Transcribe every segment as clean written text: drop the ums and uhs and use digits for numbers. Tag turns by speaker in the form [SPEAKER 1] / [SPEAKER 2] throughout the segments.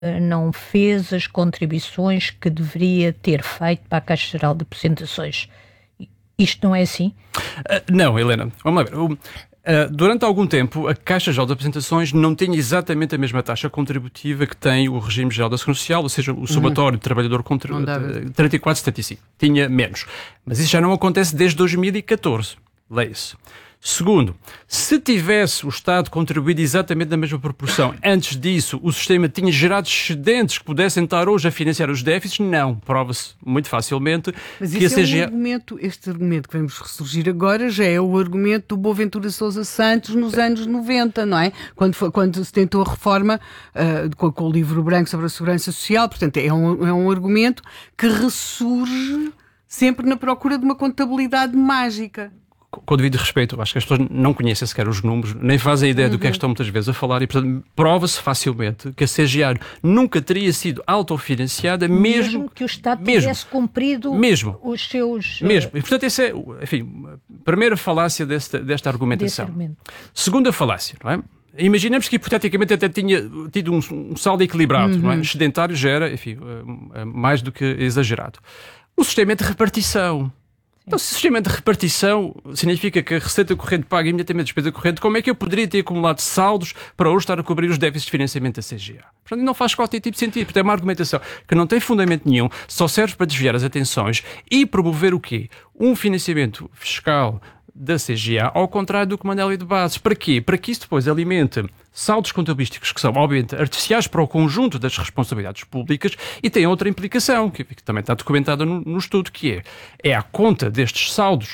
[SPEAKER 1] não fez as contribuições que deveria ter feito para a Caixa Geral de Aposentações. Isto não é assim?
[SPEAKER 2] Não, Helena. Vamos lá ver. Durante algum tempo, a Caixa Geral de Aposentações não tinha exatamente a mesma taxa contributiva que tem o regime geral da Segurança Social, ou seja, o somatório de trabalhador 34,75. Tinha menos. Mas isso já não acontece desde 2014. Leia-se. Segundo, se tivesse o Estado contribuído exatamente na mesma proporção, antes disso o sistema tinha gerado excedentes que pudessem estar hoje a financiar os déficits? Não. Prova-se muito facilmente.
[SPEAKER 3] Mas
[SPEAKER 2] que
[SPEAKER 3] esse é um argumento, este argumento que vamos ressurgir agora já é o argumento do Boaventura Sousa Santos nos anos 90, não é? Quando se tentou a reforma com o livro branco sobre a Segurança Social. Portanto, é um argumento que ressurge sempre na procura de uma contabilidade mágica.
[SPEAKER 2] Com o devido respeito, acho que as pessoas não conhecem sequer os números, nem fazem ideia do que é que estão muitas vezes a falar e, portanto, prova-se facilmente que a CGA nunca teria sido autofinanciada mesmo
[SPEAKER 1] que o Estado tivesse cumprido os seus...
[SPEAKER 2] Mesmo. E, portanto, essa é, enfim, a primeira falácia desta argumentação. Segunda falácia, não é? Imaginemos que, hipoteticamente, até tinha tido um saldo equilibrado, não é? Excedentário já era, enfim, mais do que exagerado. O sistema é de repartição. Então, se o sistema de repartição significa que a receita corrente paga imediatamente a despesa corrente, como é que eu poderia ter acumulado saldos para hoje estar a cobrir os déficits de financiamento da CGA? Portanto, não faz qualquer tipo de sentido, porque é uma argumentação que não tem fundamento nenhum, só serve para desviar as atenções e promover o quê? Um financiamento fiscal da CGA, ao contrário do que manda a lei de bases. Para quê? Para que isso depois alimente saldos contabilísticos que são, obviamente, artificiais para o conjunto das responsabilidades públicas e tem outra implicação, que também está documentada no estudo, que é à conta destes saldos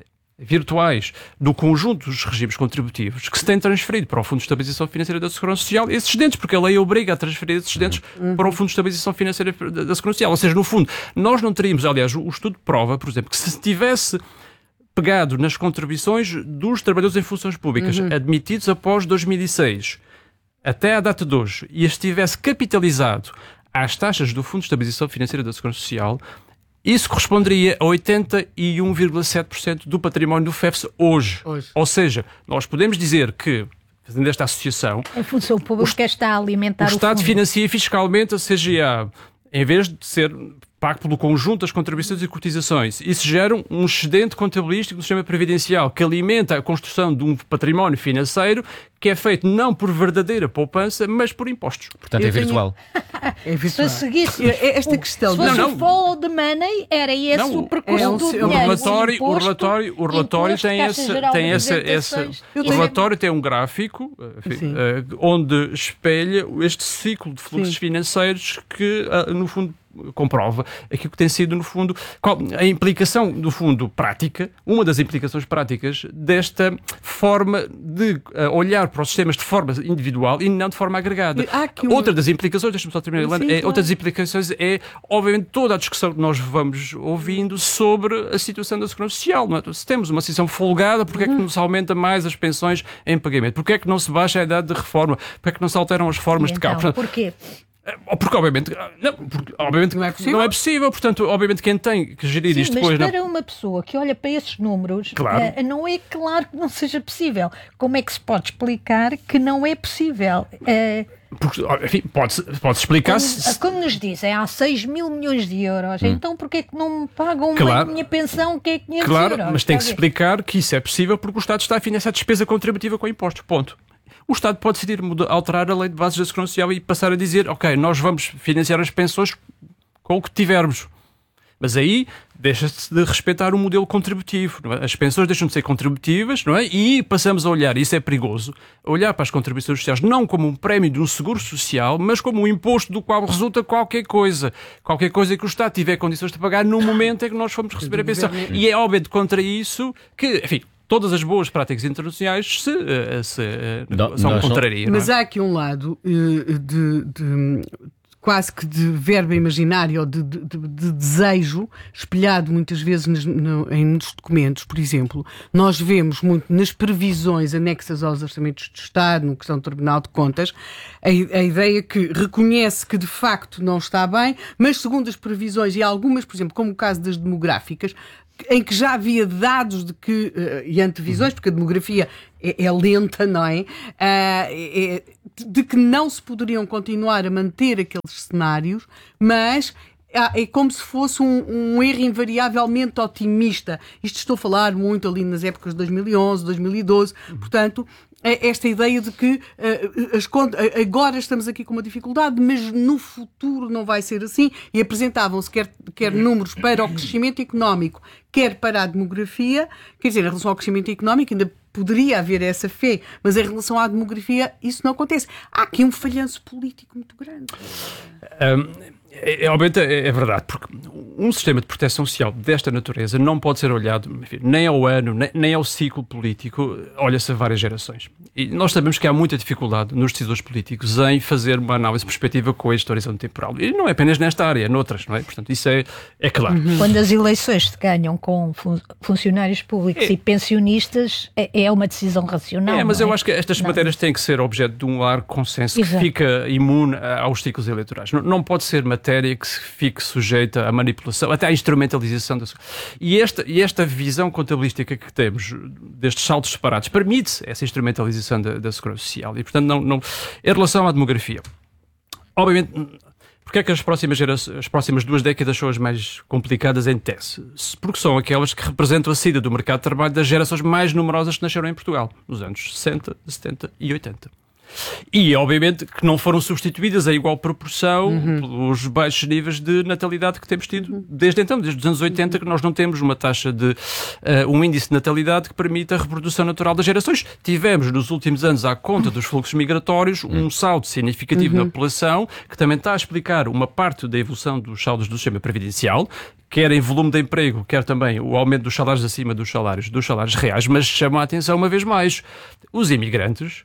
[SPEAKER 2] virtuais do conjunto dos regimes contributivos que se tem transferido para o Fundo de Estabilização Financeira da Segurança Social esses excedentes, porque a lei obriga a transferir esses excedentes para o Fundo de Estabilização Financeira da Segurança Social. Ou seja, no fundo, nós não teríamos, aliás, o estudo prova, por exemplo, que se tivesse pegado nas contribuições dos trabalhadores em funções públicas admitidos após 2006 até à data de hoje e estivesse capitalizado às taxas do Fundo de Estabilização Financeira da Segurança Social, isso corresponderia a 81,7% do património do FEFS hoje. Ou seja, nós podemos dizer que, fazendo esta associação,
[SPEAKER 1] a função pública está a alimentar o
[SPEAKER 2] Estado
[SPEAKER 1] fundo.
[SPEAKER 2] Financia fiscalmente a CGA, em vez de ser pago pelo conjunto das contribuições e cotizações. Isso gera um excedente contabilístico do sistema previdencial que alimenta a construção de um património financeiro que é feito não por verdadeira poupança, mas por impostos.
[SPEAKER 4] Portanto, é virtual.
[SPEAKER 3] É virtual.
[SPEAKER 1] Se seguisse
[SPEAKER 3] esta questão...
[SPEAKER 1] Se fosse o follow the money, era esse o percurso do dinheiro.
[SPEAKER 2] O relatório o relatório tem um gráfico onde espelha este ciclo de fluxos financeiros que, no fundo, comprova aquilo que tem sido, no fundo, a implicação, no fundo, prática, uma das implicações práticas desta forma de olhar para os sistemas de forma individual e não de forma agregada. Outra das implicações, deixa-me só terminar, outra das implicações é, obviamente, toda a discussão que nós vamos ouvindo sobre a situação da Segurança Social. Não é? Se temos uma situação folgada, porque é que não se aumenta mais as pensões em pagamento? Porque é que não se baixa a idade de reforma? Porque é que não se alteram as formas de cálculo?
[SPEAKER 1] Porquê?
[SPEAKER 2] Porque, obviamente, não é possível. Portanto, obviamente, quem tem que gerir isto depois...
[SPEAKER 1] Mas para uma pessoa que olha para esses números, não é claro que não seja possível. Como é que se pode explicar que não é possível?
[SPEAKER 2] Porque, enfim, pode-se explicar...
[SPEAKER 1] Quando nos dizem há 6 mil milhões de euros, então porquê é que não me pagam a minha pensão, que é 500 euros?
[SPEAKER 2] Claro, mas tem que se explicar que isso é possível porque o Estado está a financiar a despesa contributiva com impostos. Ponto. O Estado pode decidir alterar a lei de bases da Segurança Social e passar a dizer, ok, nós vamos financiar as pensões com o que tivermos. Mas aí deixa-se de respeitar o modelo contributivo. Não é? As pensões deixam de ser contributivas, não é? E passamos a olhar, isso é perigoso, a olhar para as contribuições sociais não como um prémio de um seguro social, mas como um imposto do qual resulta qualquer coisa que o Estado tiver condições de pagar no momento em que nós formos receber a pensão. E é óbvio contra isso que, enfim, todas as boas práticas internacionais são contrarias.
[SPEAKER 3] Mas há aqui um lado quase que de verba imaginária ou de desejo espelhado muitas vezes em muitos documentos. Por exemplo, nós vemos muito nas previsões anexas aos orçamentos de Estado, no questão do Tribunal de Contas, a ideia que reconhece que de facto não está bem, mas segundo as previsões e algumas, por exemplo, como o caso das demográficas, em que já havia dados de que, e antevisões, porque a demografia é lenta, não é? De que não se poderiam continuar a manter aqueles cenários, mas é como se fosse um erro invariavelmente otimista. Isto estou a falar muito ali nas épocas de 2011, 2012, portanto, esta ideia de que agora estamos aqui com uma dificuldade, mas no futuro não vai ser assim, e apresentavam-se quer números para o crescimento económico, quer para a demografia. Quer dizer, em relação ao crescimento económico ainda poderia haver essa fé, mas em relação à demografia isso não acontece. Há aqui um falhanço político muito grande.
[SPEAKER 2] Obviamente é verdade, porque um sistema de proteção social desta natureza não pode ser olhado, enfim, nem ao ano, nem ao ciclo político, olha-se a várias gerações. E nós sabemos que há muita dificuldade nos decisores políticos em fazer uma análise perspectiva com este horizonte temporal. E não é apenas nesta área, é noutras, não é? Portanto, isso é claro.
[SPEAKER 1] Quando as eleições se ganham com funcionários públicos e pensionistas, é uma decisão racional.
[SPEAKER 2] Mas eu acho que estas matérias têm que ser objeto de um largo consenso que fica imune aos ciclos eleitorais. Não pode ser matéria que fique sujeita à manipulação, até à instrumentalização. E esta visão contabilística que temos destes saltos separados permite essa instrumentalização da segurança social. E, portanto, em relação à demografia, obviamente, porque é que as próximas 2 décadas são as mais complicadas em tese? Porque são aquelas que representam a saída do mercado de trabalho das gerações mais numerosas que nasceram em Portugal, nos anos 60, 70 e 80. E, obviamente, que não foram substituídas a igual proporção pelos baixos níveis de natalidade que temos tido desde então, desde os anos 80, que nós não temos uma taxa de um índice de natalidade que permita a reprodução natural das gerações. Tivemos, nos últimos anos, à conta dos fluxos migratórios, um saldo significativo na população, que também está a explicar uma parte da evolução dos saldos do sistema previdencial, quer em volume de emprego, quer também o aumento dos salários acima dos salários reais, mas chama a atenção uma vez mais os imigrantes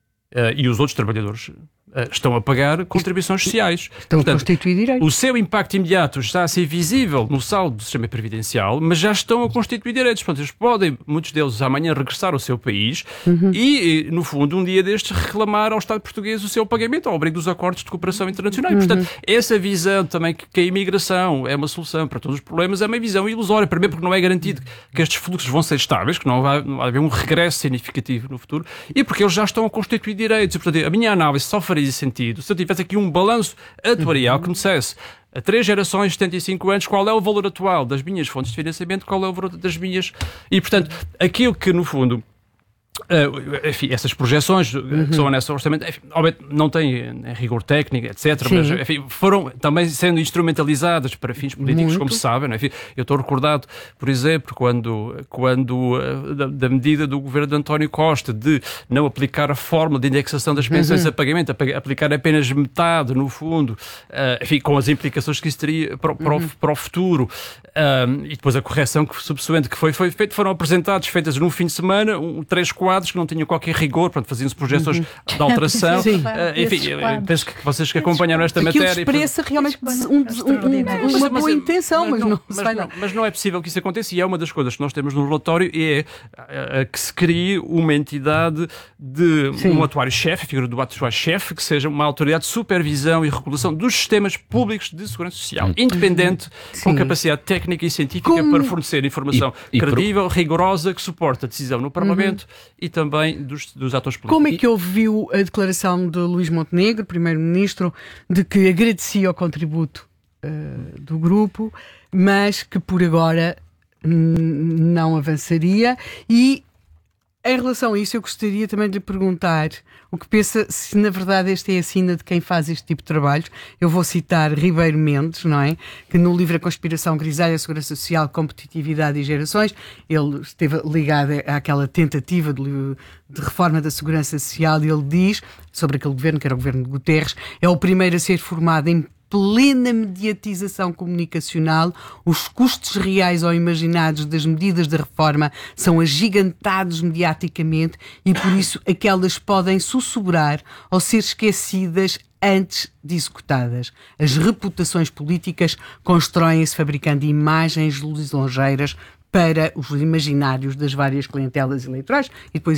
[SPEAKER 2] e os outros trabalhadores estão a pagar contribuições sociais.
[SPEAKER 3] Estão a constituir direitos.
[SPEAKER 2] O seu impacto imediato está a ser visível no saldo do sistema previdencial, mas já estão a constituir direitos. Portanto, eles podem, muitos deles, amanhã regressar ao seu país e, no fundo, um dia destes, reclamar ao Estado português o seu pagamento ao abrigo dos acordos de cooperação internacional. E, portanto, essa visão também que a imigração é uma solução para todos os problemas é uma visão ilusória. Primeiro porque não é garantido que estes fluxos vão ser estáveis, que não vai haver um regresso significativo no futuro, e porque eles já estão a constituir direitos. E, portanto, a minha análise só faria sentido se eu tivesse aqui um balanço atuarial que me dissesse a 3 gerações de 75 anos qual é o valor atual das minhas fontes de financiamento, qual é o valor das minhas... E, portanto, aquilo que, no fundo... enfim, essas projeções que são nesse orçamento, enfim, não têm rigor técnico, etc. Mas, enfim, foram também sendo instrumentalizadas para fins políticos, como se sabe. Enfim, eu estou recordado, por exemplo, quando da medida do governo de António Costa de não aplicar a fórmula de indexação das pensões a pagamento, aplicar apenas metade, no fundo, enfim, com as implicações que isso teria para o futuro, e depois a correção subsequente que foi feita, foram apresentados, feitas num fim de semana, 3 quadros que não tinham qualquer rigor, portanto, faziam-se projeções de alteração. Enfim, penso que vocês que acompanharam esta matéria...
[SPEAKER 3] Aquilo expressa realmente uma boa intenção,
[SPEAKER 2] mas não é possível que isso aconteça, e é uma das coisas que nós temos no relatório, é que se crie uma entidade de um atuário-chefe, a figura do atuário-chefe, que seja uma autoridade de supervisão e regulação dos sistemas públicos de segurança social, independente, com capacidade técnica e científica para fornecer informação credível, rigorosa, que suporta a decisão no Parlamento e também dos atores políticos.
[SPEAKER 3] Como é que ouviu a declaração de Luís Montenegro, Primeiro-Ministro, de que agradecia o contributo do grupo, mas que por agora não avançaria? E em relação a isso, eu gostaria também de lhe perguntar o que pensa, se na verdade esta é a sina de quem faz este tipo de trabalhos. Eu vou citar Ribeiro Mendes, não é? Que no livro A Conspiração Grisalha, Segurança Social, Competitividade e Gerações, ele esteve ligado àquela tentativa de reforma da segurança social, e ele diz, sobre aquele governo, que era o governo de Guterres, é o primeiro a ser formado em plena mediatização comunicacional, os custos reais ou imaginados das medidas da reforma são agigantados mediaticamente e por isso aquelas podem sussurrar ou ser esquecidas antes de executadas. As reputações políticas constroem-se fabricando imagens lisonjeiras para os imaginários das várias clientelas eleitorais, e depois ele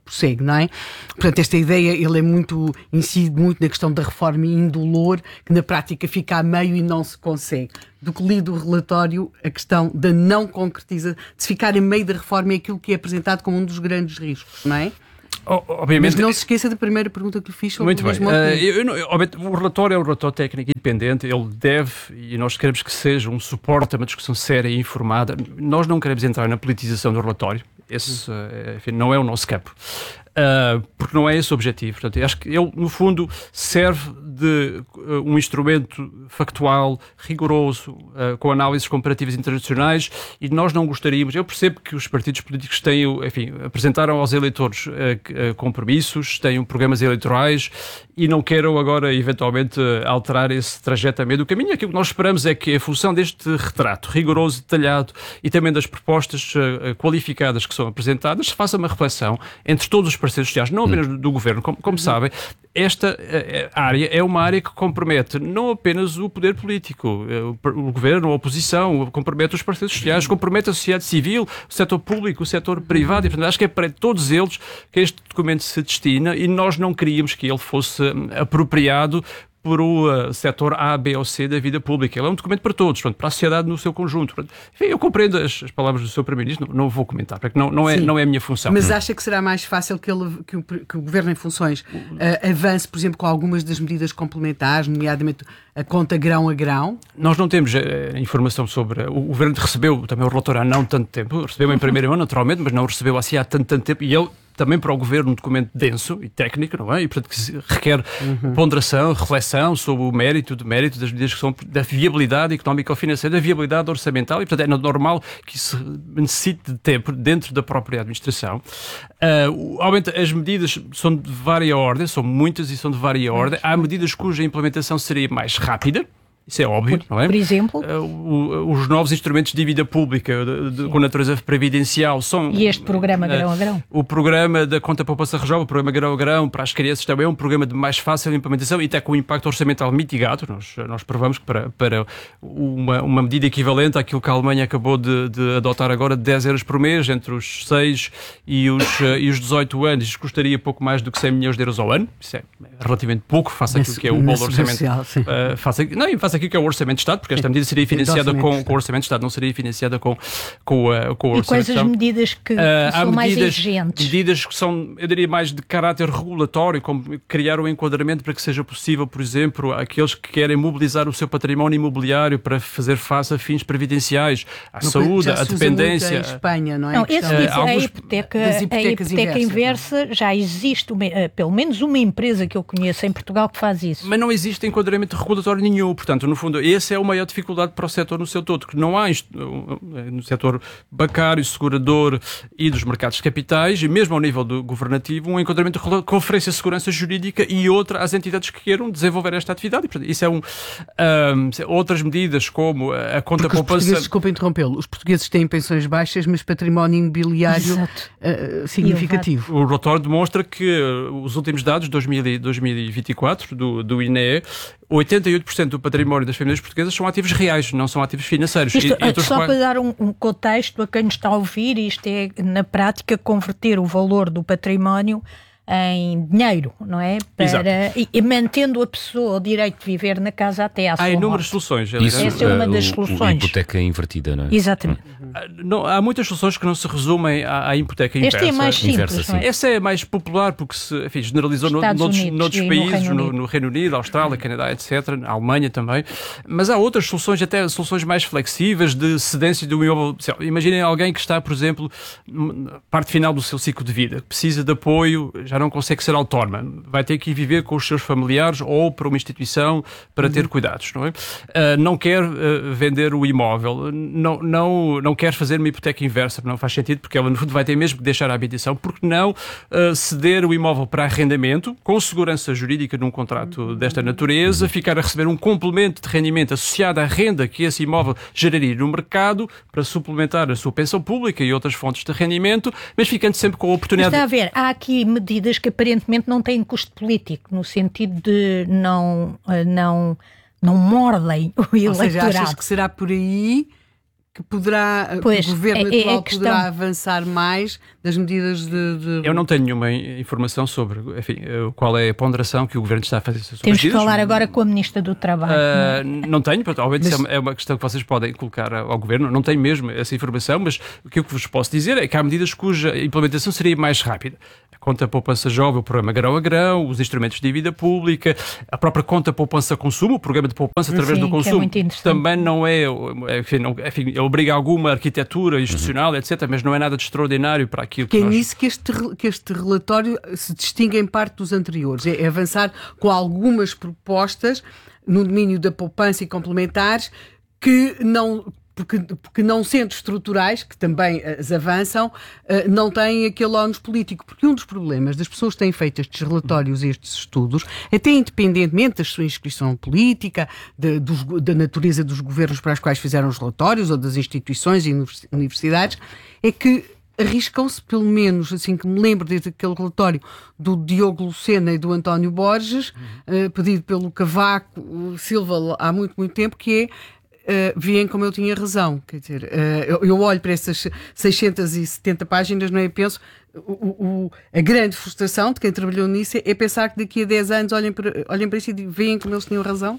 [SPEAKER 3] prossegue, não é? Portanto, esta ideia, incide muito na questão da reforma indolor, que na prática fica a meio e não se consegue. Do que li do relatório, a questão da não concretização, de se ficar a meio da reforma é aquilo que é apresentado como um dos grandes riscos, não é?
[SPEAKER 2] Obviamente,
[SPEAKER 3] mas não se esqueça da primeira pergunta que lhe fiz sobre
[SPEAKER 2] muito bem. O relatório é um relatório técnico independente, ele deve, e nós queremos que seja um suporte a uma discussão séria e informada. Nós não queremos entrar na politização do relatório, esse enfim, não é o nosso campo. Porque não é esse o objetivo. Portanto, acho que ele, no fundo, serve de um instrumento factual, rigoroso, com análises comparativas internacionais, e nós não gostaríamos... Eu percebo que os partidos políticos apresentaram aos eleitores compromissos, têm programas eleitorais, e não queiram agora, eventualmente, alterar esse trajeto a meio do caminho. Aquilo que nós esperamos é que, em função deste retrato rigoroso, detalhado, e também das propostas qualificadas que são apresentadas, se faça uma reflexão entre todos os parceiros sociais, não apenas do governo. Como sabem, esta área é uma área que compromete não apenas o poder político, o governo, a oposição, compromete os parceiros sociais, compromete a sociedade civil, o setor público, o setor privado, e portanto acho que é para todos eles que este documento se destina, e nós não queríamos que ele fosse apropriado por o setor A, B ou C da vida pública. Ele é um documento para todos, portanto, para a sociedade no seu conjunto. Portanto, enfim, eu compreendo as palavras do Sr. Primeiro-Ministro, não vou comentar, porque não é a minha função.
[SPEAKER 3] Mas acha que será mais fácil que o Governo em funções avance, por exemplo, com algumas das medidas complementares, nomeadamente a conta grão a grão?
[SPEAKER 2] Nós não temos informação sobre... O Governo recebeu também o relatório há não tanto tempo, recebeu em primeira mão, naturalmente, mas não recebeu assim há tanto tempo, e ele... Também para o Governo um documento denso e técnico, não é? E portanto que requer ponderação, reflexão sobre o mérito das medidas que são da viabilidade económica ou financeira, da viabilidade orçamental, e portanto é normal que isso necessite de tempo dentro da própria administração. As medidas são de vária ordem, são muitas e são de vária ordem. Há medidas cuja implementação seria mais rápida. Isso é óbvio, não é?
[SPEAKER 1] Por exemplo?
[SPEAKER 2] Os novos instrumentos de dívida pública com natureza previdencial são...
[SPEAKER 1] E este programa grão a grão?
[SPEAKER 2] O programa da conta poupança jovem, o programa grão a grão para as crianças também é um programa de mais fácil implementação e até com um impacto orçamental mitigado. Nós provamos que para uma medida equivalente àquilo que a Alemanha acabou de adotar agora, de 10 euros por mês, entre os 6 e os 18 anos, isso custaria pouco mais do que 100 milhões de euros ao ano. Isso é relativamente pouco, face àquilo que é o bolo orçamental. Face aqui que é o Orçamento de Estado, porque esta medida seria financiada com o Orçamento de Estado, não seria financiada com o Orçamento de Estado.
[SPEAKER 1] E quais as medidas que são mais exigentes?
[SPEAKER 2] Medidas que são, eu diria, mais de caráter regulatório, como criar um enquadramento para que seja possível, por exemplo, aqueles que querem mobilizar o seu património imobiliário para fazer face a fins previdenciais, à saúde, à dependência.
[SPEAKER 3] Em Espanha, não é?
[SPEAKER 1] Não, a hipoteca inversa já existe, pelo menos uma empresa que eu conheço em Portugal que faz isso.
[SPEAKER 2] Mas não existe enquadramento regulatório nenhum, portanto, no fundo, essa é a maior dificuldade para o setor no seu todo, que não há no setor bancário, segurador e dos mercados de capitais, e mesmo ao nível do governativo, um enquadramento de conferência de segurança jurídica e outra às entidades que queiram desenvolver esta atividade. E, portanto, isso é outras medidas como a conta poupança...
[SPEAKER 3] Desculpa interrompê-lo, os portugueses têm pensões baixas, mas património imobiliário significativo.
[SPEAKER 2] O relatório demonstra que os últimos dados, 2024, do INE, 88% do património das famílias portuguesas são ativos reais, não são ativos financeiros.
[SPEAKER 1] Só para dar um contexto a quem nos está a ouvir, isto é, na prática, converter o valor do património em dinheiro, não é? E mantendo a pessoa o direito de viver na casa até à sua morte.
[SPEAKER 2] Há inúmeras soluções.
[SPEAKER 1] Essa é uma das soluções.
[SPEAKER 4] A hipoteca invertida, não é?
[SPEAKER 1] Exatamente.
[SPEAKER 2] Há muitas soluções que não se resumem à hipoteca inversa.
[SPEAKER 1] Esta é mais simples, não é?
[SPEAKER 2] Essa é mais popular porque se generalizou noutros países, no Reino Unido, Austrália, Canadá, etc., na Alemanha também. Mas há outras soluções, até soluções mais flexíveis de cedência do imóvel. Imaginem alguém que está, por exemplo, na parte final do seu ciclo de vida, que precisa de apoio, já não consegue ser autónoma, vai ter que ir viver com os seus familiares ou para uma instituição para ter cuidados, não é? Não quer vender o imóvel, não quer fazer uma hipoteca inversa, não faz sentido, porque ela no fundo vai ter mesmo que deixar a habitação, porque não ceder o imóvel para arrendamento, com segurança jurídica num contrato desta natureza, ficar a receber um complemento de rendimento associado à renda que esse imóvel geraria no mercado, para suplementar a sua pensão pública e outras fontes de rendimento, mas ficando sempre com a oportunidade...
[SPEAKER 1] Está a ver, há aqui medidas que aparentemente não têm custo político, no sentido de não mordem o eleitorado.
[SPEAKER 3] Ou seja, achas que será por aí que o governo atual poderá avançar mais das medidas de...
[SPEAKER 2] Eu não tenho nenhuma informação sobre, enfim, qual é a ponderação que o governo está a fazer sobre
[SPEAKER 1] Temos que falar agora com a Ministra do Trabalho.
[SPEAKER 2] Não tenho, obviamente é uma questão que vocês podem colocar ao governo, não tenho mesmo essa informação, mas o que eu vos posso dizer é que há medidas cuja implementação seria mais rápida. A conta poupança jovem, o programa grão a grão, os instrumentos de dívida pública, a própria conta poupança consumo, o programa de poupança através do consumo, também não é, enfim, obriga alguma arquitetura institucional, etc., mas não é nada de extraordinário para aquilo que
[SPEAKER 3] é nisso que este relatório se distingue em parte dos anteriores, é avançar com algumas propostas no domínio da poupança e complementares que não... Porque não sendo estruturais, que também as avançam, não têm aquele ónus político. Porque um dos problemas das pessoas que têm feito estes relatórios e estes estudos, até independentemente da sua inscrição política, da natureza dos governos para os quais fizeram os relatórios, ou das instituições e universidades, é que arriscam-se, pelo menos assim que me lembro desde aquele relatório do Diogo Lucena e do António Borges, pedido pelo Cavaco Silva há muito, muito tempo, que é veem como eu tinha razão. Quer dizer, eu olho para essas 670 páginas, não é? E penso, a grande frustração de quem trabalhou nisso é pensar que daqui a 10 anos olhem para isso e veem como eles tinham razão.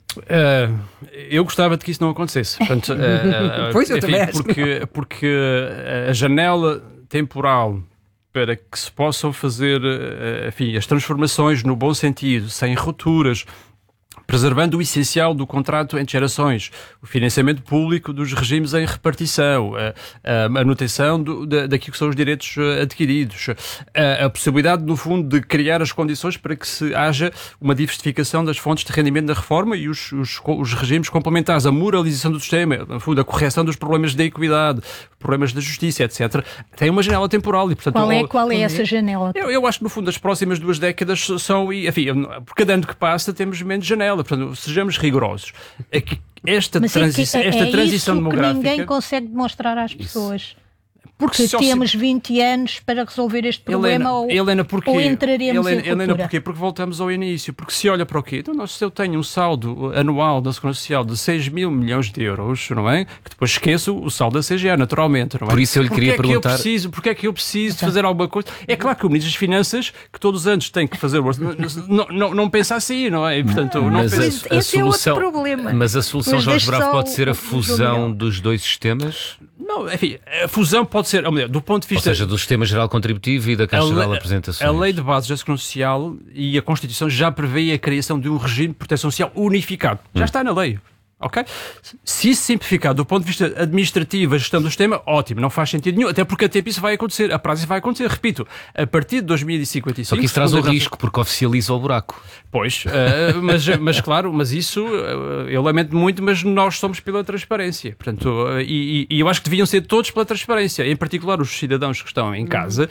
[SPEAKER 2] Eu gostava de que isso não acontecesse. Portanto,
[SPEAKER 3] pois, eu também acho.
[SPEAKER 2] Porque a janela temporal para que se possam fazer, enfim, as transformações no bom sentido, sem rupturas, preservando o essencial do contrato entre gerações, o financiamento público dos regimes em repartição, a manutenção daquilo que são os direitos adquiridos, a possibilidade, no fundo, de criar as condições para que se haja uma diversificação das fontes de rendimento da reforma e os regimes complementares, a moralização do sistema, no fundo, a correção dos problemas da equidade, problemas da justiça, etc. Tem uma janela temporal e, portanto...
[SPEAKER 1] Qual é essa janela?
[SPEAKER 2] Eu acho que, no fundo, as próximas 2 décadas são... Enfim, por cada ano que passa temos menos janela. Portanto, sejamos rigorosos. Esta transição demográfica...
[SPEAKER 1] ninguém consegue demonstrar às pessoas. Porque temos 20 anos para resolver este problema ou entraremos em ruptura.
[SPEAKER 2] Helena, porquê? Porque voltamos ao início. Porque se olha para o quê? Então, se eu tenho um saldo anual da Segurança Social de 6 mil milhões de euros, não é? Que depois esqueço o saldo da CGA, naturalmente, não é?
[SPEAKER 4] Por isso eu lhe queria perguntar...
[SPEAKER 2] Porque é que eu preciso de fazer alguma coisa? É claro que o Ministro das Finanças, que todos os anos tem que fazer o orçamento, não pensa assim, não é? E, portanto,
[SPEAKER 1] esse é outro problema.
[SPEAKER 4] Mas a solução, Jorge Bravo, pode ser a fusão dos dois sistemas?
[SPEAKER 2] Não, enfim, a fusão pode ser, do ponto de vista...
[SPEAKER 4] Ou seja, do Sistema Geral Contributivo e da Caixa Geral de Apresentações.
[SPEAKER 2] A Lei de Bases da Segurança Social e a Constituição já prevê a criação de um regime de proteção social unificado. Já está na lei. Ok? Se isso simplificar do ponto de vista administrativo a gestão do sistema, ótimo, não faz sentido nenhum, até porque a tempo isso vai acontecer, a prazo isso vai acontecer, repito, a partir de 2055...
[SPEAKER 4] Só que isso traz o risco, porque oficializa o buraco.
[SPEAKER 2] Pois, mas claro, mas isso eu lamento muito, mas nós somos pela transparência, portanto, e eu acho que deviam ser todos pela transparência, em particular os cidadãos que estão em casa,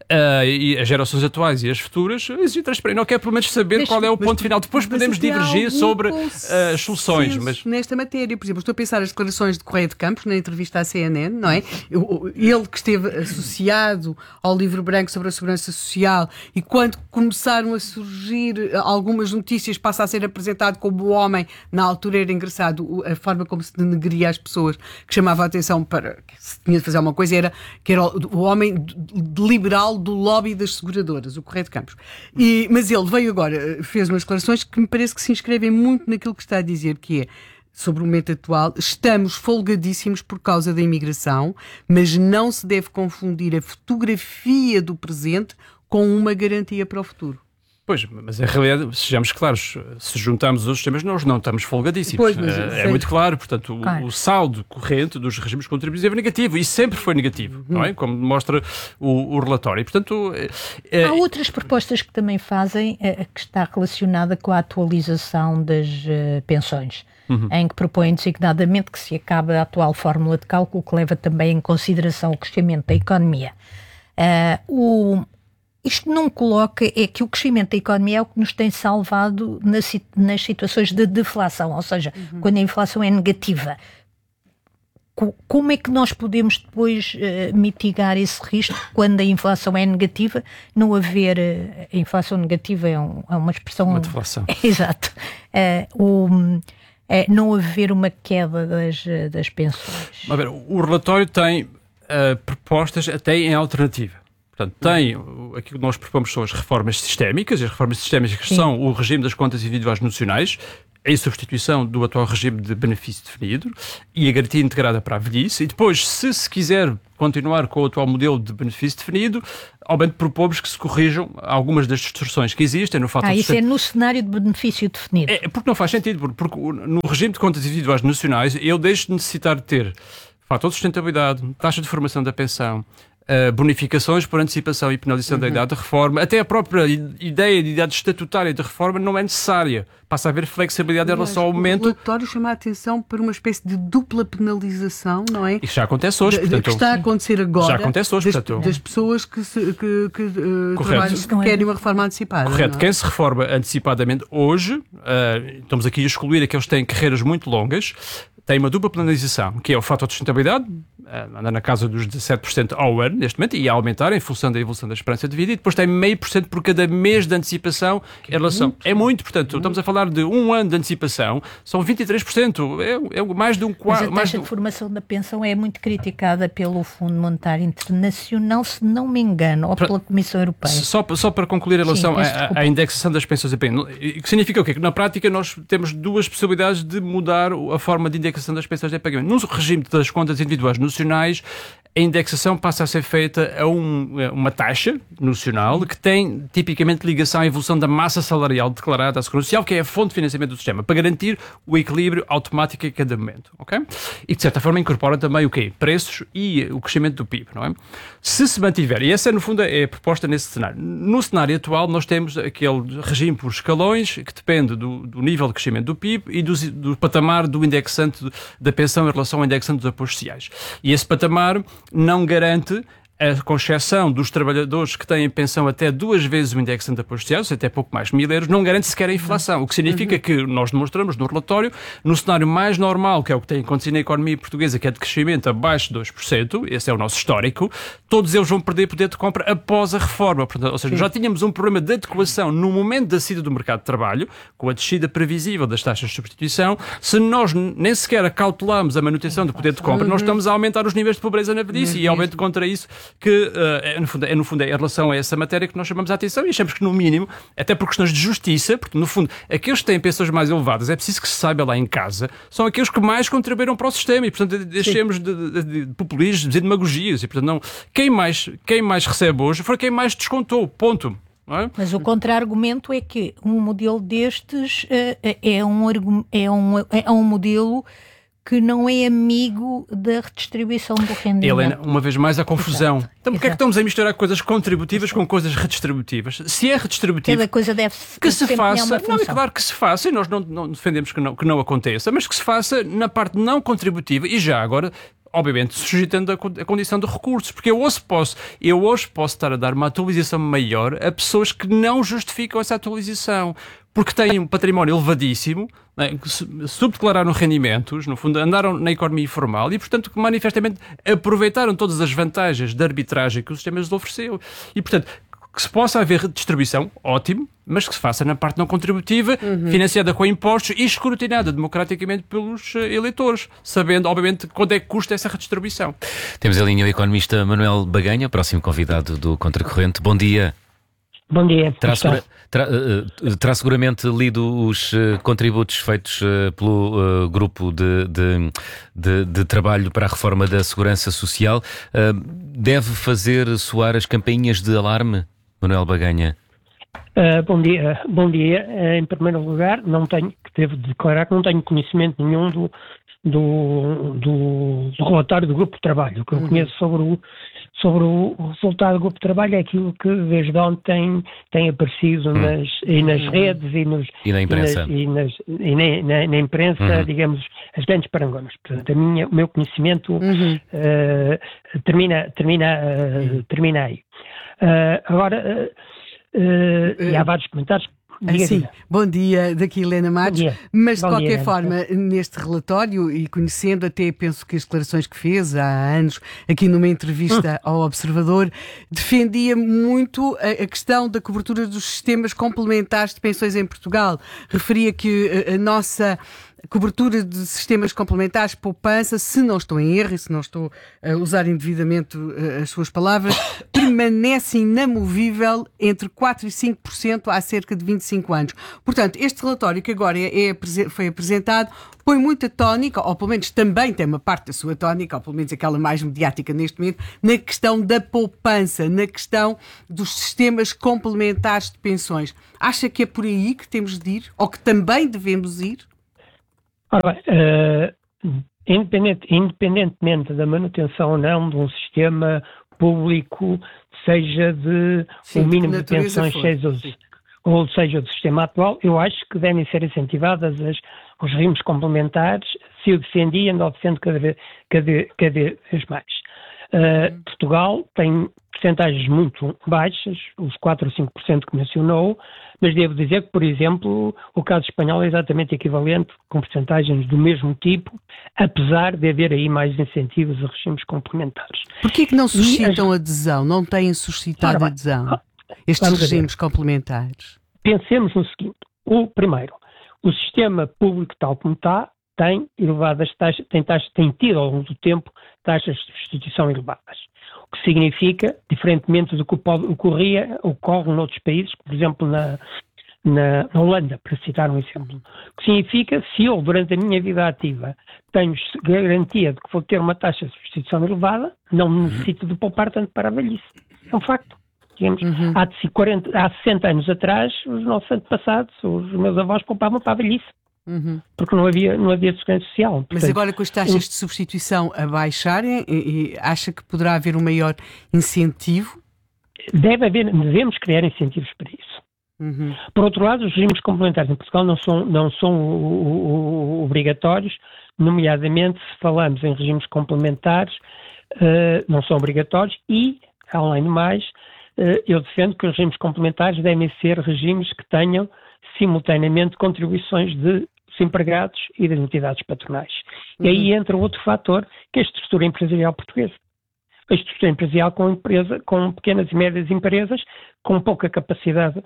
[SPEAKER 2] e as gerações atuais e as futuras, exigem transparência, não quer pelo menos saber qual é o ponto final, depois podemos divergir sobre as soluções, mas...
[SPEAKER 3] Nesta matéria, por exemplo, estou a pensar as declarações de Correia de Campos na entrevista à CNN, não é? Ele que esteve associado ao livro branco sobre a segurança social e quando começaram a surgir algumas notícias passa a ser apresentado como o homem, na altura era engraçado a forma como se denegria as pessoas, que chamava a atenção para que se tinha de fazer uma coisa, era o homem liberal do lobby das seguradoras, o Correia de Campos. Mas ele veio agora, fez umas declarações que me parece que se inscrevem muito naquilo que está a dizer, que é sobre o momento atual, estamos folgadíssimos por causa da imigração, mas não se deve confundir a fotografia do presente com uma garantia para o futuro.
[SPEAKER 2] Pois, mas em realidade, sejamos claros, se juntarmos os sistemas, nós não estamos folgadíssimos.
[SPEAKER 3] Pois,
[SPEAKER 2] é muito claro, portanto, o saldo corrente dos regimes contributivos é negativo e sempre foi negativo, não é? Como demonstra o relatório. E, portanto,
[SPEAKER 1] há outras propostas que também fazem, que está relacionada com a atualização das pensões. Em que propõem designadamente que se acabe a atual fórmula de cálculo que leva também em consideração o crescimento da economia. Isto não coloca, é que o crescimento da economia é o que nos tem salvado nas situações de deflação, ou seja, quando a inflação é negativa. Como é que nós podemos depois mitigar esse risco quando a inflação é negativa? Não haver... a inflação negativa é uma expressão...
[SPEAKER 2] Uma deflação.
[SPEAKER 1] Exato. não haver uma queda das pensões?
[SPEAKER 2] A ver, o relatório tem propostas até em alternativa. Portanto, tem aquilo que nós propomos são as reformas sistémicas. As reformas sistémicas são o regime das contas individuais nacionais, em substituição do atual regime de benefício definido e a garantia integrada para a velhice. E depois, se quiser continuar com o atual modelo de benefício definido, obviamente propomos que se corrijam algumas das distorções que existem no fato
[SPEAKER 1] isso é no cenário de benefício definido.
[SPEAKER 2] Porque não faz sentido, porque no regime de contas individuais nacionais eu deixo de necessitar de ter fator de sustentabilidade, taxa de formação da pensão, bonificações por antecipação e penalização da idade de reforma, até a própria ideia de idade estatutária de reforma não é necessária. Passa a haver flexibilidade em relação ao momento.
[SPEAKER 3] O relatório chama a atenção para uma espécie de dupla penalização, não é?
[SPEAKER 2] Isso já acontece hoje.
[SPEAKER 3] Que está a acontecer agora.
[SPEAKER 2] Já acontece hoje,
[SPEAKER 3] das pessoas que trabalham, que querem uma reforma antecipada.
[SPEAKER 2] Correto.
[SPEAKER 3] Não é?
[SPEAKER 2] Quem se reforma antecipadamente hoje, estamos aqui a excluir aqueles que têm carreiras muito longas, tem uma dupla penalização, que é o fator de sustentabilidade, anda na casa dos 17% ao ano, neste momento, e a aumentar em função da evolução da esperança de vida, e depois tem 0,5% por cada mês de antecipação em relação... É muito, portanto, estamos a falar de um ano de antecipação, são 23%, é mais de um quarto...
[SPEAKER 1] Mas a taxa de formação da pensão é muito criticada pelo Fundo Monetário Internacional, se não me engano, ou pela Comissão Europeia.
[SPEAKER 2] Só para concluir em relação à indexação das pensões, que significa o quê? Que na prática nós temos duas possibilidades de mudar a forma de indexação das pensões de pagamento. No regime das contas individuais nacionais, a indexação passa a ser feita a uma taxa nacional que tem tipicamente ligação à evolução da massa salarial declarada à Segurança Social, que é a fonte de financiamento do sistema, para garantir o equilíbrio automático em cada momento. Okay? E de certa forma incorpora também o quê? Preços e o crescimento do PIB. Não é? Se mantiver, e essa no fundo é a proposta nesse cenário. No cenário atual nós temos aquele regime por escalões que depende do nível de crescimento do PIB e do patamar do indexante da pensão em relação ao indexante dos apoios sociais. E esse patamar não garante, com exceção dos trabalhadores que têm pensão até 2 vezes o indexante de apoios sociais, até pouco mais de 1.000 euros, não garante sequer a inflação. O que significa que nós demonstramos no relatório, no cenário mais normal, que é o que tem acontecido na economia portuguesa, que é de crescimento abaixo de 2%, esse é o nosso histórico, todos eles vão perder poder de compra após a reforma. Portanto, ou seja, já tínhamos um problema de adequação no momento da saída do mercado de trabalho, com a descida previsível das taxas de substituição. Se nós nem sequer acautelamos a manutenção do poder de compra, nós estamos a aumentar os níveis de pobreza na velhice e aumento contra isso que, no fundo, é em relação a essa matéria que nós chamamos a atenção e achamos que, no mínimo, até por questões de justiça, porque, no fundo, aqueles que têm pensões mais elevadas, é preciso que se saiba lá em casa, são aqueles que mais contribuíram para o sistema e, portanto, deixemos de populismos e demagogias e, portanto, não, quem mais recebe hoje foi quem mais descontou, ponto. Não é?
[SPEAKER 1] Mas o contra-argumento é que um modelo destes é um modelo que não é amigo da redistribuição do rendimento.
[SPEAKER 2] Helena, uma vez mais a confusão.
[SPEAKER 1] Exato.
[SPEAKER 2] Então porquê é que estamos a misturar coisas contributivas com coisas redistributivas? Se é redistributivo,
[SPEAKER 1] cada coisa deve
[SPEAKER 2] que se faça. Não, é claro que se faça, e nós não defendemos que não aconteça, mas que se faça na parte não contributiva e já agora, obviamente, suscitando a condição de recursos, porque eu hoje posso estar a dar uma atualização maior a pessoas que não justificam essa atualização, porque têm um património elevadíssimo, né, subdeclararam rendimentos, no fundo andaram na economia informal e, portanto, que manifestamente aproveitaram todas as vantagens da arbitragem que o sistema lhes ofereceu. E, portanto, que se possa haver redistribuição, ótimo, mas que se faça na parte não contributiva, financiada com impostos e escrutinada democraticamente pelos eleitores, sabendo, obviamente, quanto é que custa essa redistribuição.
[SPEAKER 4] Temos em linha o economista Manuel Baganha, próximo convidado do Contracorrente. Bom dia.
[SPEAKER 5] Bom dia.
[SPEAKER 4] Terá seguramente lido os contributos feitos pelo grupo de trabalho para a reforma da Segurança Social. Deve fazer soar as campainhas de alarme, Manuel Baganha?
[SPEAKER 5] Bom dia. Em primeiro lugar, devo declarar que não tenho conhecimento nenhum do relatório do grupo de trabalho. O que eu conheço sobre o resultado do grupo de trabalho é aquilo que desde ontem tem aparecido nas redes e na imprensa, na imprensa, digamos, as grandes parangonas. Portanto, o meu conhecimento termina aí. Agora, e há vários comentários.
[SPEAKER 3] Sim, bom dia, daqui Helena Matos, mas de qualquer forma, neste relatório e conhecendo até, penso que as declarações que fez há anos aqui numa entrevista ao Observador, defendia muito a questão da cobertura dos sistemas complementares de pensões em Portugal. Referia que a nossa cobertura de sistemas complementares, poupança, se não estou em erro e se não estou a usar indevidamente as suas palavras, permanece inamovível entre 4% e 5% há cerca de 25 anos. Portanto, este relatório que agora foi apresentado põe muita tónica, ou pelo menos também tem uma parte da sua tónica, ou pelo menos aquela mais mediática neste momento, na questão da poupança, na questão dos sistemas complementares de pensões. Acha que é por aí que temos de ir, ou que também devemos ir?
[SPEAKER 5] Ora bem, independentemente da manutenção ou não de um sistema público, seja de o mínimo de pensões, ou seja do sistema atual, eu acho que devem ser incentivadas os regimes complementares, se eu defendia, não defendo cada vez mais. Portugal tem percentagens muito baixas, os 4 ou 5% que mencionou, mas devo dizer que, por exemplo, o caso espanhol é exatamente equivalente, com percentagens do mesmo tipo, apesar de haver aí mais incentivos a regimes complementares.
[SPEAKER 3] Porquê que não suscitam adesão? Não têm suscitado adesão? Estes regimes complementares?
[SPEAKER 5] Pensemos no seguinte. Primeiro, o sistema público tal como está tem elevadas taxas, tem tido ao longo do tempo taxas de substituição elevadas. O que significa, diferentemente do que ocorre noutros países, por exemplo na Holanda, para citar um exemplo. O que significa, se eu durante a minha vida ativa tenho garantia de que vou ter uma taxa de substituição elevada, não necessito de poupar tanto para a velhice. É um facto. Digamos, há 60 anos atrás, os nossos antepassados, os meus avós poupavam para a velhice. Porque não havia segurança social. Portanto,
[SPEAKER 3] mas agora com as taxas de substituição a baixarem, acha que poderá haver um maior incentivo?
[SPEAKER 5] Devemos criar incentivos para isso. Por outro lado, os regimes complementares em Portugal não são obrigatórios, nomeadamente se falamos em regimes complementares, não são obrigatórios e, além do mais, eu defendo que os regimes complementares devem ser regimes que tenham simultaneamente contribuições dos empregados e das entidades patronais. E aí entra outro fator, que é a estrutura empresarial portuguesa. A estrutura empresarial com pequenas e médias empresas, com pouca capacidade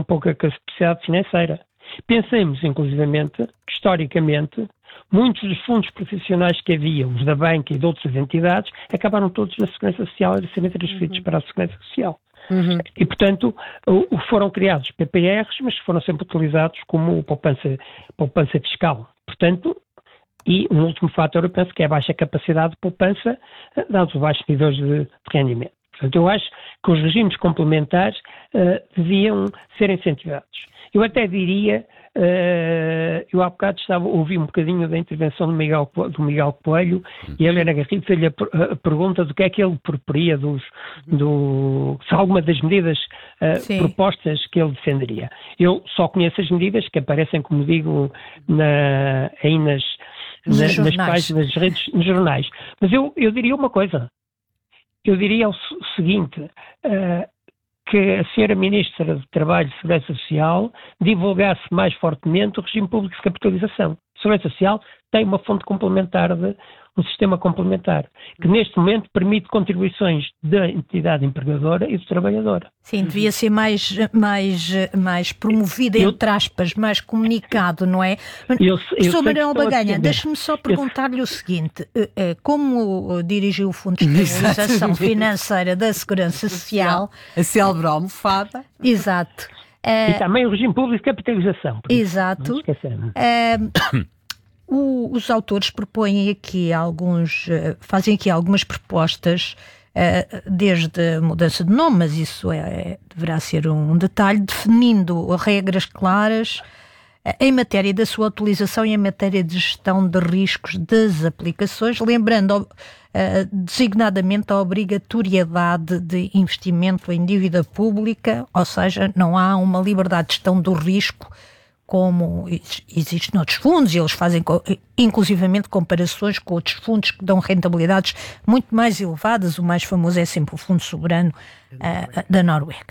[SPEAKER 5] financeira. Pensemos, inclusivamente, que historicamente, muitos dos fundos profissionais que havia, os da banca e de outras entidades, acabaram todos na Segurança Social a serem transferidos para a Segurança Social. E, portanto, foram criados PPRs, mas foram sempre utilizados como poupança fiscal. Portanto, e um último fator, eu penso que é a baixa capacidade de poupança, dados os baixos níveis de rendimento. Portanto, eu acho que os regimes complementares deviam ser incentivados. Eu até diria, eu há bocado ouvi um bocadinho da intervenção do Miguel Coelho e a Helena Garrido fez-lhe a pergunta do que é que ele proporia, se alguma das medidas propostas que ele defenderia. Eu só conheço as medidas que aparecem, como digo, aí nas páginas das redes, nos jornais. Mas eu diria uma coisa. Eu diria o seguinte, que a senhora Ministra do Trabalho e Segurança Social divulgasse mais fortemente o regime público de capitalização. A Segurança Social tem uma fonte complementar, um sistema complementar, que neste momento permite contribuições da entidade empregadora e do trabalhador.
[SPEAKER 1] Sim, devia ser mais promovido, entre aspas, mais comunicado, não é? Professor Manuel Baganha, deixe-me só perguntar-lhe o seguinte, como dirigiu o Fundo de Estabilização Financeira da Segurança Social...
[SPEAKER 3] A célebre almofada.
[SPEAKER 1] Exato.
[SPEAKER 5] E também o regime público de capitalização.
[SPEAKER 1] Exato. Não esquecendo. Os autores propõem aqui fazem aqui algumas propostas, desde a mudança de nome, mas isso deverá ser um detalhe, definindo regras claras em matéria da sua utilização e em matéria de gestão de riscos das aplicações, lembrando designadamente a obrigatoriedade de investimento em dívida pública, ou seja, não há uma liberdade de gestão do risco como existe noutros fundos, e eles fazem inclusivamente comparações com outros fundos que dão rentabilidades muito mais elevadas. O mais famoso é sempre o Fundo Soberano da Noruega.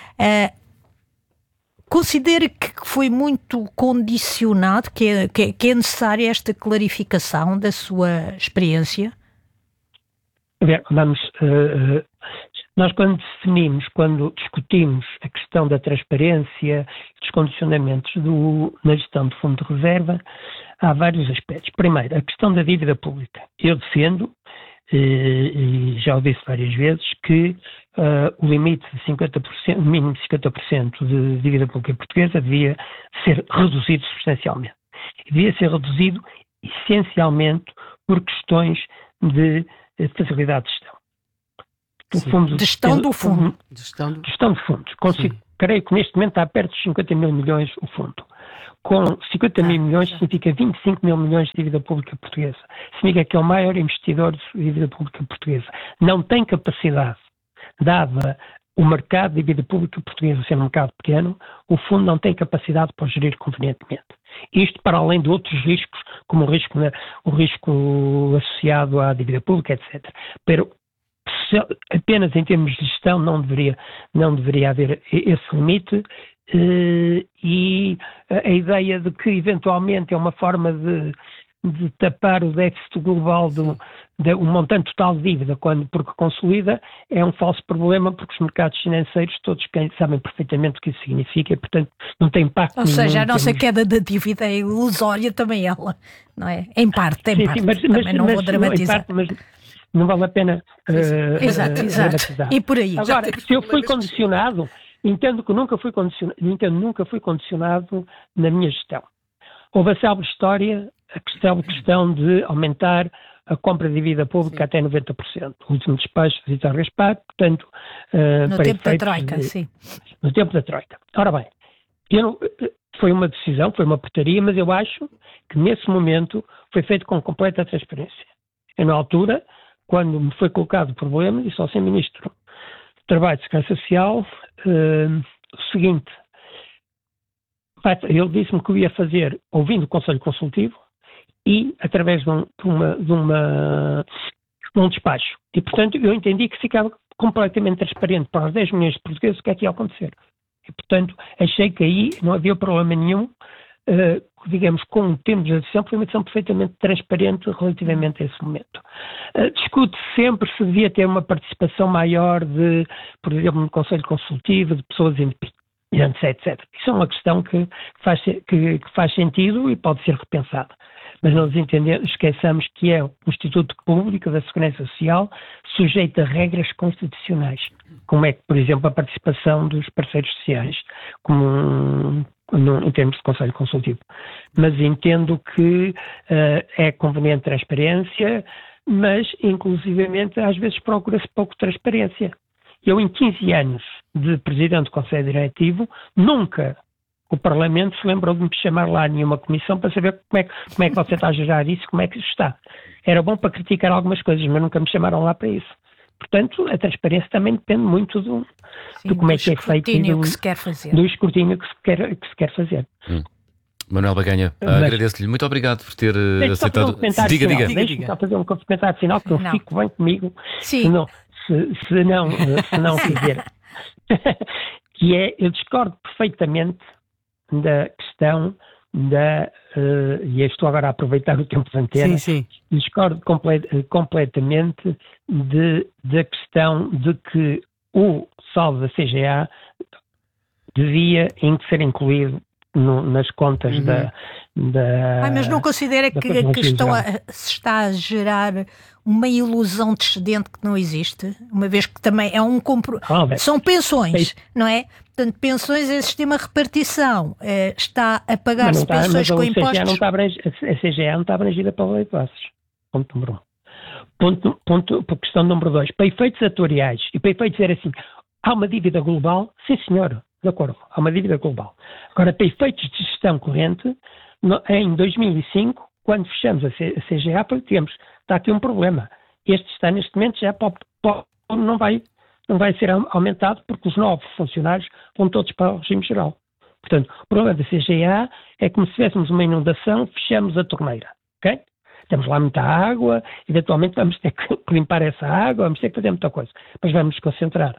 [SPEAKER 1] Considera que foi muito condicionado, que é necessária esta clarificação da sua experiência?
[SPEAKER 5] Nós, quando discutimos a questão da transparência, dos condicionamentos na gestão do Fundo de Reserva, há vários aspectos. Primeiro, a questão da dívida pública. Eu defendo, e já o disse várias vezes, que o limite de 50%, o mínimo de 50% de dívida pública portuguesa devia ser reduzido substancialmente. Devia ser reduzido essencialmente por questões de facilidade de gestão.
[SPEAKER 1] Gestão do fundo.
[SPEAKER 5] Gestão de fundos. Creio que neste momento está perto de 50 mil milhões o fundo. Com 50 mil milhões significa 25 mil milhões de dívida pública portuguesa. Significa que é o maior investidor de dívida pública portuguesa. Não tem capacidade, dada o mercado de dívida pública portuguesa ser um mercado pequeno, o fundo não tem capacidade para gerir convenientemente. Isto para além de outros riscos, como o risco associado à dívida pública, etc. Pero, apenas em termos de gestão não deveria haver esse limite, e a ideia de que eventualmente é uma forma de tapar o déficit global o montante total de dívida porque consolida é um falso problema, porque os mercados financeiros todos sabem perfeitamente o que isso significa e, portanto, não tem impacto nenhum.
[SPEAKER 1] Ou seja, a nossa queda da dívida é ilusória também ela, não é? Em parte. Também não vou dramatizar.
[SPEAKER 5] Não vale a pena
[SPEAKER 1] exato. E por aí.
[SPEAKER 5] Agora, se eu fui condicionado, entendo que nunca fui condicionado na minha gestão. Houve a célebre história, a questão de aumentar a compra de dívida pública até 90%. O último despacho de Vitor Gaspar, portanto...
[SPEAKER 1] no tempo da Troika, sim.
[SPEAKER 5] No tempo da Troika. Ora bem, foi uma decisão, foi uma portaria, mas eu acho que nesse momento foi feito com completa transparência. Eu, na altura, quando me foi colocado o problema, disse ao Sr. Ministro do Trabalho e Segurança Social o seguinte: ele disse-me que o ia fazer ouvindo o Conselho Consultivo e através de um despacho. E, portanto, eu entendi que ficava completamente transparente para os 10 milhões de portugueses o que é que ia acontecer. E, portanto, achei que aí não havia problema nenhum. Digamos, com o tempo de gestão, foi uma decisão perfeitamente transparente relativamente a esse momento. Discute sempre se devia ter uma participação maior por exemplo, no Conselho Consultivo, de pessoas independentes, etc. Isso é uma questão que faz sentido e pode ser repensada. Mas não esqueçamos que é um Instituto Público da Segurança Social sujeito a regras constitucionais, como é que, por exemplo, a participação dos parceiros sociais, em termos de Conselho Consultivo. Mas entendo que é conveniente transparência, mas, inclusivamente, às vezes procura-se pouco transparência. Eu, em 15 anos de Presidente do Conselho Diretivo, nunca o Parlamento se lembrou de me chamar lá a nenhuma comissão para saber como é que você está a gerar isso, como é que isso está. Era bom para criticar algumas coisas, mas nunca me chamaram lá para isso. Portanto, a transparência também depende muito do como é que é feito e do escrutínio que se quer fazer.
[SPEAKER 4] Manuel Baganha, agradeço-lhe. Muito obrigado por ter aceitado. Diga.
[SPEAKER 5] Deixe-me só fazer um comentário final, que eu fico bem comigo.
[SPEAKER 1] Sim.
[SPEAKER 5] Se não fizer. Que é, eu discordo perfeitamente da questão e estou agora a aproveitar o tempo de antena, discordo completamente da questão de que o saldo da CGA devia ser incluído nas contas
[SPEAKER 1] mas não considera que a questão se está a gerar uma ilusão de excedente que não existe, uma vez que também é são pensões, não é? Portanto, pensões é sistema de repartição, está a pagar-se pensões com impostos.
[SPEAKER 5] A CGA não está abrangida pela lei de bases. Ponto número 1. Questão número 2. Para efeitos atuariais e para efeitos dizer assim, há uma dívida global, sim senhor, de acordo, há uma dívida global. Agora, para efeitos de gestão corrente, em 2005, quando fechamos a CGA, está aqui um problema. Este está neste momento já não vai ser aumentado porque os novos funcionários vão todos para o regime geral. Portanto, o problema da CGA é como se tivéssemos uma inundação, fechamos a torneira, ok? Temos lá muita água, eventualmente vamos ter que limpar essa água, vamos ter que fazer muita coisa. Mas vamos nos concentrar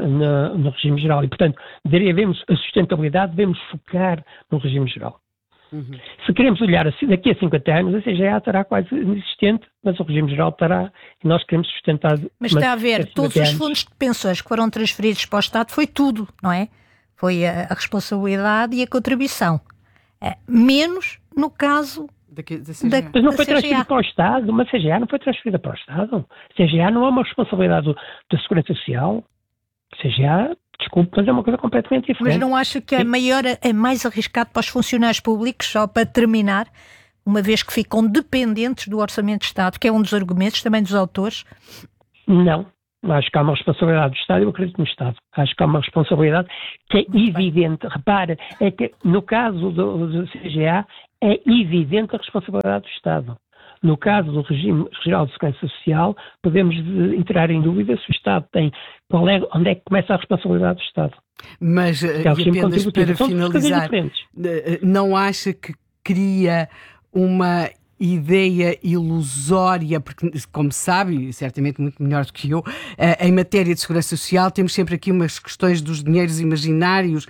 [SPEAKER 5] no regime geral. E, portanto, devemos a sustentabilidade, devemos focar no regime geral. Se queremos olhar assim, daqui a 50 anos, a CGA estará quase inexistente, mas o regime geral estará, e nós queremos sustentar...
[SPEAKER 1] Mas está a ver, todos os fundos de pensões que foram transferidos para o Estado foi tudo, não é? Foi a responsabilidade e a contribuição. Menos no caso...
[SPEAKER 5] Mas não foi transferido para o Estado, uma CGA não foi transferida para o Estado. A CGA não é uma responsabilidade da Segurança Social. A CGA... Desculpe, mas é uma coisa completamente diferente.
[SPEAKER 1] Mas não acha que é mais arriscado para os funcionários públicos, só para terminar, uma vez que ficam dependentes do Orçamento de Estado, que é um dos argumentos também dos autores?
[SPEAKER 5] Não. Acho que há uma responsabilidade do Estado, eu acredito no Estado. Acho que há uma responsabilidade que é evidente. Repara, é que no caso do CGA é evidente a responsabilidade do Estado. No caso do Regime Geral de Segurança Social, podemos entrar em dúvida se o Estado tem... onde é que começa a responsabilidade do Estado.
[SPEAKER 3] Mas, e apenas para finalizar, não acha que cria uma ideia ilusória, porque, como sabe, certamente muito melhor do que eu, em matéria de segurança social temos sempre aqui umas questões dos dinheiros imaginários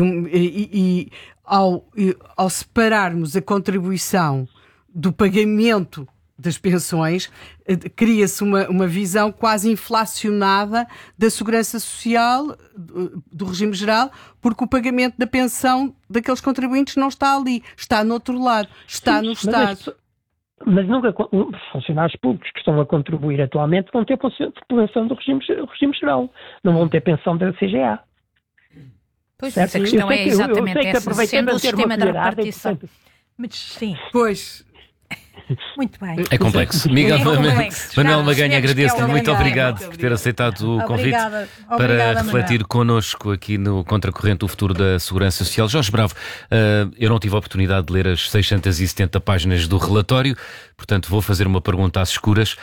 [SPEAKER 3] e ao separarmos a contribuição do pagamento das pensões, cria-se uma visão quase inflacionada da segurança social, do regime geral, porque o pagamento da pensão daqueles contribuintes não está ali, está no outro lado, está no Estado.
[SPEAKER 5] Mas nunca os funcionários públicos que estão a contribuir atualmente vão ter pensão do regime geral, não vão ter pensão da CGA.
[SPEAKER 1] Pois, certo? A questão é exatamente essa, sendo o sistema da repartição. Mas sim.
[SPEAKER 3] Pois...
[SPEAKER 1] Muito bem.
[SPEAKER 4] É complexo. Manuel Maganha, agradeço-lhe. Muito obrigado por ter aceitado o convite para refletir connosco aqui no Contracorrente o futuro da Segurança Social. Jorge Bravo, eu não tive a oportunidade de ler as 670 páginas do relatório, portanto vou fazer uma pergunta às escuras.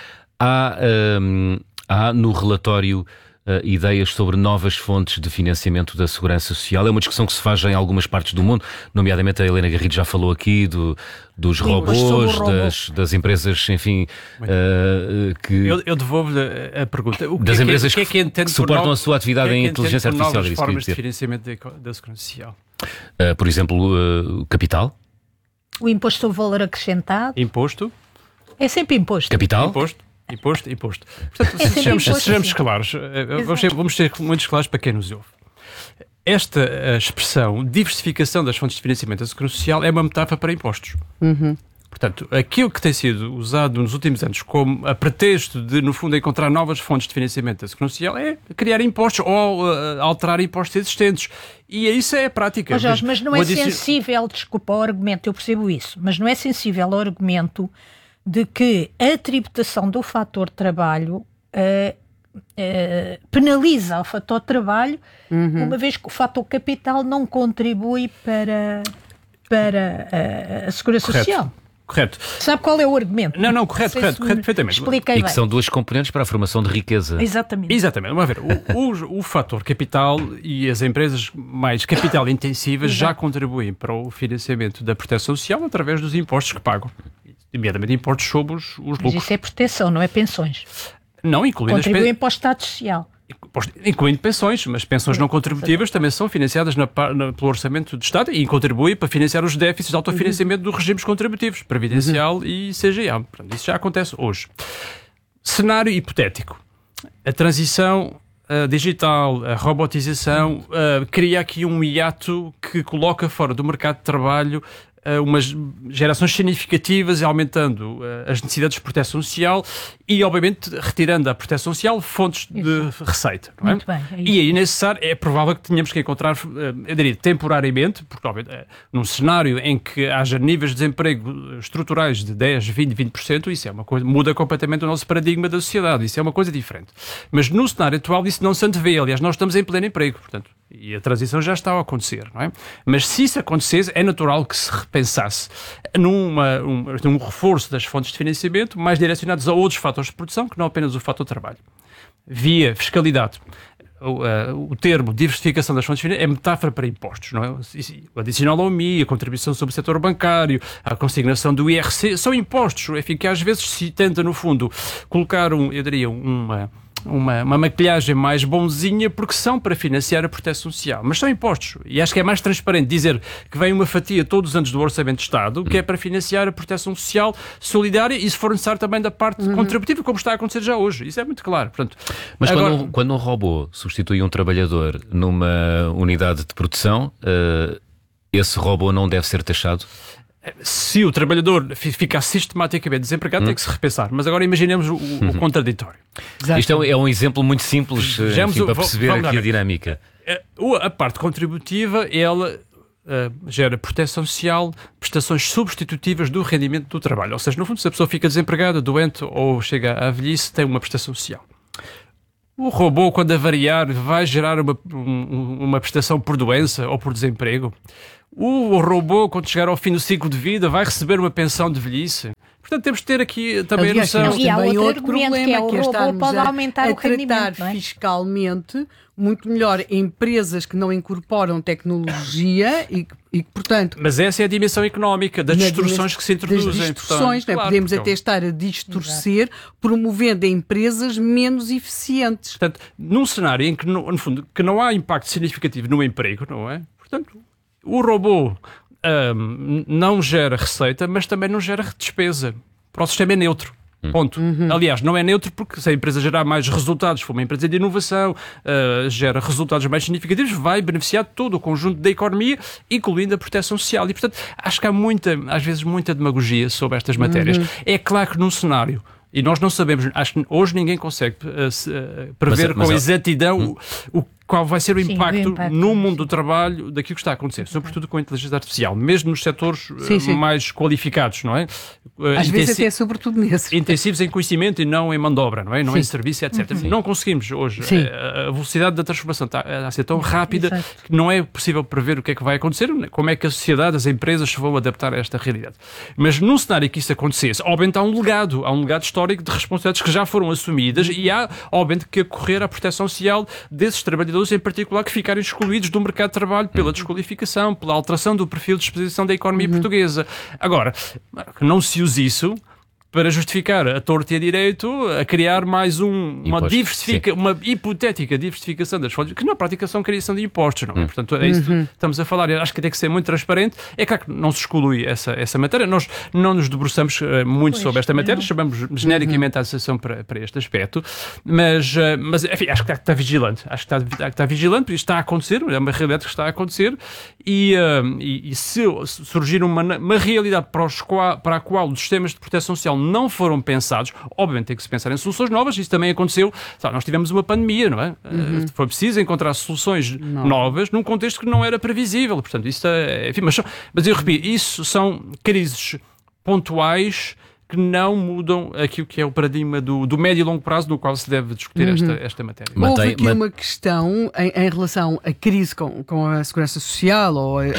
[SPEAKER 4] Há no relatório ideias sobre novas fontes de financiamento da Segurança Social? É uma discussão que se faz em algumas partes do mundo, nomeadamente a Helena Garrido já falou aqui dos robôs, das empresas, enfim, que...
[SPEAKER 2] Eu devolvo-lhe a pergunta.
[SPEAKER 4] Das empresas que suportam a sua atividade em inteligência artificial.
[SPEAKER 2] Novas formas de financiamento da Segurança Social.
[SPEAKER 4] Por exemplo, capital?
[SPEAKER 1] O imposto sobre valor acrescentado.
[SPEAKER 2] Imposto?
[SPEAKER 1] É sempre imposto.
[SPEAKER 4] Capital?
[SPEAKER 2] Imposto. Portanto, sejamos claros, vamos ser muito claros para quem nos ouve. Esta expressão, diversificação das fontes de financiamento da Segurança Social, é uma metáfora para impostos. Portanto, aquilo que tem sido usado nos últimos anos como a pretexto de, no fundo, encontrar novas fontes de financiamento da Segurança Social é criar impostos ou alterar impostos existentes. E isso é a prática.
[SPEAKER 1] Jorge, mas não é sensível, desculpa, ao argumento, eu percebo isso, mas não é sensível ao argumento de que a tributação do fator trabalho penaliza o fator trabalho, uma vez que o fator capital não contribui para a segurança social.
[SPEAKER 2] Correto.
[SPEAKER 1] Sabe qual é o argumento?
[SPEAKER 2] Não, correto, perfeitamente.
[SPEAKER 1] Expliquei
[SPEAKER 4] bem. Que são duas componentes para a formação de riqueza.
[SPEAKER 1] Exatamente.
[SPEAKER 2] Vamos ver. O fator capital e as empresas mais capital intensivas já contribuem para o financiamento da proteção social através dos impostos que pagam. Nomeadamente impostos sobre os lucros.
[SPEAKER 1] Mas isso é proteção, não é pensões.
[SPEAKER 2] Não, incluindo
[SPEAKER 1] contribuem para o Estado Social.
[SPEAKER 2] Incluindo pensões, mas pensões não contributivas também são financiadas pelo Orçamento do Estado e contribuem para financiar os déficits de autofinanciamento dos regimes contributivos, Previdencial e CGA. Portanto, isso já acontece hoje. Cenário hipotético. A transição digital, a robotização, cria aqui um hiato que coloca fora do mercado de trabalho umas gerações significativas, aumentando as necessidades de proteção social e, obviamente, retirando da proteção social fontes de receita. Não é?
[SPEAKER 1] Muito bem,
[SPEAKER 2] e aí, necessário, é provável que tenhamos que encontrar, eu diria, temporariamente, porque, obviamente, num cenário em que haja níveis de desemprego estruturais de 10, 20, 20%, isso é uma coisa, muda completamente o nosso paradigma da sociedade, isso é uma coisa diferente. Mas no cenário atual isso não se antevê, aliás, nós estamos em pleno emprego, portanto, e a transição já está a acontecer, não é? Mas se isso acontecesse, é natural que se repensasse num reforço das fontes de financiamento mais direcionados a outros fatores de produção que não apenas o fator trabalho. Via fiscalidade. O termo diversificação das fontes de financiamento é metáfora para impostos, não é? O adicional ao MI, a contribuição sobre o setor bancário, a consignação do IRC, são impostos, enfim, que às vezes se tenta, no fundo, colocar uma maquilhagem mais bonzinha, porque são para financiar a proteção social. Mas são impostos. E acho que é mais transparente dizer que vem uma fatia todos os anos do Orçamento de Estado, que é para financiar a proteção social solidária e, se for necessário, também da parte contributiva, como está a acontecer já hoje. Isso é muito claro. Portanto,
[SPEAKER 4] mas agora, quando um robô substitui um trabalhador numa unidade de produção, esse robô não deve ser taxado?
[SPEAKER 2] Se o trabalhador ficar sistematicamente desempregado, tem que se repensar. Mas agora imaginemos o contraditório.
[SPEAKER 4] Exato. Isto é um exemplo muito simples para perceber aqui a dinâmica.
[SPEAKER 2] A parte contributiva, ela gera proteção social, prestações substitutivas do rendimento do trabalho. Ou seja, no fundo, se a pessoa fica desempregada, doente ou chega à velhice, tem uma prestação social. O robô, quando avariar, vai gerar uma prestação por doença ou por desemprego. O robô, quando chegar ao fim do ciclo de vida, vai receber uma pensão de velhice. Portanto, temos de ter aqui também a noção.
[SPEAKER 1] E há outro problema, que é o robô pode aumentar o rendimento, não é?
[SPEAKER 3] Fiscalmente muito melhor empresas que não incorporam tecnologia e portanto...
[SPEAKER 2] Mas essa é a dimensão económica das distorções que se introduzem.
[SPEAKER 3] Das distorções, portanto, podemos até estar a distorcer, promovendo empresas menos eficientes.
[SPEAKER 2] Portanto, num cenário em que, no fundo, que não há impacto significativo no emprego, não é? Portanto, o robô não gera receita, mas também não gera despesa. Para o sistema é neutro. Ponto. Aliás, não é neutro porque se a empresa gerar mais resultados, for uma empresa de inovação, gera resultados mais significativos, vai beneficiar todo o conjunto da economia, incluindo a proteção social. E, portanto, acho que há às vezes muita demagogia sobre estas matérias. É claro que num cenário, e nós não sabemos, acho que hoje ninguém consegue prever com exatidão qual vai ser o impacto no mundo do trabalho daquilo que está a acontecer, sobretudo com a inteligência artificial, mesmo nos setores mais qualificados, não é?
[SPEAKER 3] Às vezes até sobretudo nesse.
[SPEAKER 2] Intensivos em conhecimento e não em mão de obra, não é? Não em serviço, etc. Não conseguimos hoje. A velocidade da transformação está a ser tão rápida que não é possível prever o que é que vai acontecer, como é que a sociedade, as empresas se vão adaptar a esta realidade. Mas num cenário que isso acontecesse, obviamente há um legado histórico de responsabilidades que já foram assumidas e há, obviamente, que acorrer à proteção social desses trabalhadores em particular que ficarem excluídos do mercado de trabalho pela desqualificação, pela alteração do perfil de exposição da economia portuguesa. Agora, que não se use isso para justificar a torto e a direito a criar mais uma hipotética diversificação das fontes, que na prática são criação de impostos, não é? Portanto, é isso que estamos a falar. Eu acho que tem que ser muito transparente. É claro que não se exclui essa matéria. Nós não nos debruçamos muito sobre esta matéria, chamamos genericamente a associação para este aspecto, mas enfim, acho que está vigilante. Acho que está vigilante, porque isto está a acontecer, é uma realidade que está a acontecer, e se surgir uma realidade para a qual os sistemas de proteção social não foram pensados, obviamente tem que se pensar em soluções novas. Isso também aconteceu. Nós tivemos uma pandemia, não é? Foi preciso encontrar soluções novas num contexto que não era previsível. Portanto, isso enfim, mas eu repito, isso são crises pontuais que não mudam aquilo que é o paradigma do médio e longo prazo no qual se deve discutir esta matéria.
[SPEAKER 3] Houve aqui uma questão em relação à crise com a segurança social,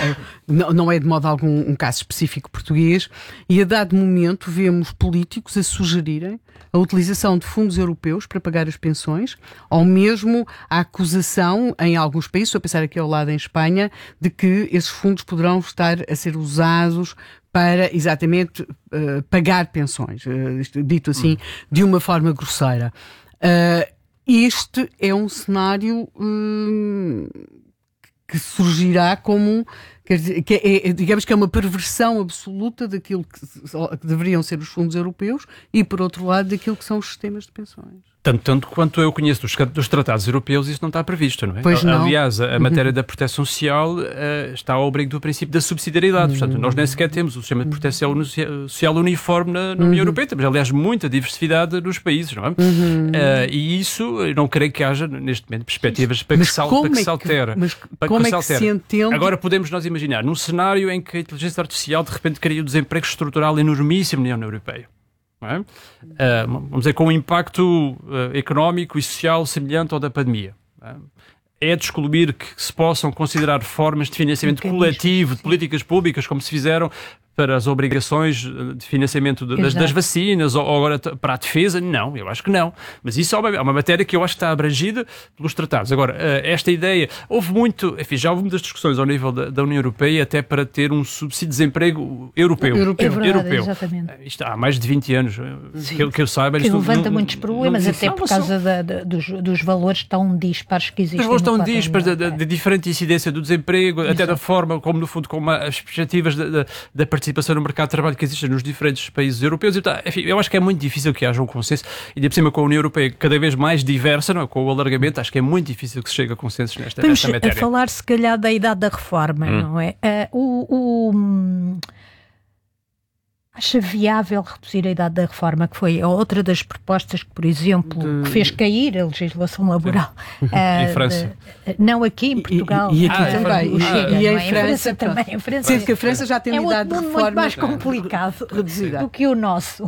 [SPEAKER 3] não é de modo algum um caso específico português, e a dado momento vemos políticos a sugerirem a utilização de fundos europeus para pagar as pensões, ou mesmo a acusação em alguns países, estou a pensar aqui ao lado em Espanha, de que esses fundos poderão estar a ser usados para exatamente pagar pensões, dito assim, de uma forma grosseira. Este é um cenário que surgirá como... Quer dizer, digamos que é uma perversão absoluta daquilo que deveriam ser os fundos europeus e, por outro lado, daquilo que são os sistemas de pensões.
[SPEAKER 2] Tanto quanto eu conheço dos tratados europeus, isso não está previsto, não é?
[SPEAKER 3] Pois não.
[SPEAKER 2] Aliás, a matéria da proteção social está ao abrigo do princípio da subsidiariedade. Portanto, nós nem sequer temos o sistema de proteção social uniforme na União Europeia. Temos, aliás, muita diversidade nos países, não é? E isso, eu não creio que haja, neste momento, perspectivas para que se altere.
[SPEAKER 3] Mas como é que se entende?
[SPEAKER 2] Agora podemos nós imaginar, num cenário em que a inteligência artificial de repente cria um desemprego estrutural enormíssimo na União Europeia. É? Vamos dizer, com um impacto económico e social semelhante ao da pandemia. É de excluir que se possam considerar formas de financiamento coletivo de políticas públicas, como se fizeram para as obrigações de financiamento das vacinas ou agora para a defesa? Não, eu acho que não. Mas isso é uma matéria que eu acho que está abrangida pelos tratados. Agora, esta ideia, já houve muitas discussões ao nível da União Europeia até para ter um subsídio de desemprego europeu.
[SPEAKER 1] É verdade, exatamente.
[SPEAKER 2] Isto há mais de 20 anos, que eu saiba.
[SPEAKER 1] Que levanta muitos problemas, até por causa dos valores tão dispares que existem. Os valores
[SPEAKER 2] tão dispares, da diferente incidência do desemprego, até da forma como, no fundo, como as perspectivas da participação no mercado de trabalho que existem nos diferentes países europeus. Então, enfim, eu acho que é muito difícil que haja um consenso, e de por cima com a União Europeia cada vez mais diversa, não é? Com o alargamento, acho que é muito difícil que se chegue a consensos nesta matéria.
[SPEAKER 1] Vamos falar, se calhar, da idade da reforma, não é? Acha viável reduzir a idade da reforma, que foi outra das propostas que, por exemplo, que fez cair a legislação laboral.
[SPEAKER 2] Em França.
[SPEAKER 1] Não aqui em Portugal.
[SPEAKER 3] E aqui também.
[SPEAKER 1] E em França também.
[SPEAKER 3] Sendo que a França já tem idade de reforma
[SPEAKER 1] muito mais complicado do que o nosso.